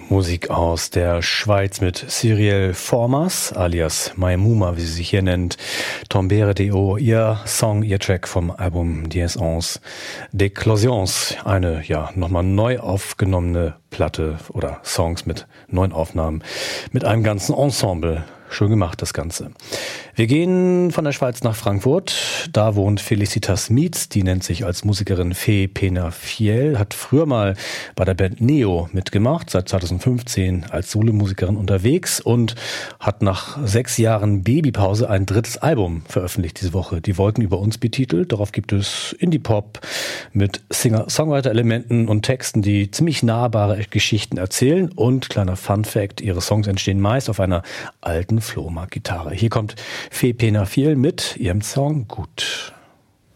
Musik aus der Schweiz mit Cyrielle Formas, alias Maimouma, wie sie sich hier nennt. Tombere Deo, ihr Song, ihr Track vom Album Dies Ons d'Eclosions. Eine, nochmal neu aufgenommene Platte oder Songs mit neuen Aufnahmen mit einem ganzen Ensemble. Schön gemacht, das Ganze. Wir gehen von der Schweiz nach Frankfurt. Da wohnt Felicitas Mietz, die nennt sich als Musikerin Fee Penafiel, hat früher mal bei der Band Neo mitgemacht, seit 2015 als Solomusikerin unterwegs und hat nach 6 Jahren Babypause ein 3. Album veröffentlicht diese Woche. Die Wolken über uns betitelt. Darauf gibt es Indie-Pop mit Singer-Songwriter-Elementen und Texten, die ziemlich nahbare Geschichten erzählen. Und kleiner Fun-Fact, ihre Songs entstehen meist auf einer alten Flohmarkt-Gitarre. Hier kommt Fee Penafiel mit ihrem Song Gut.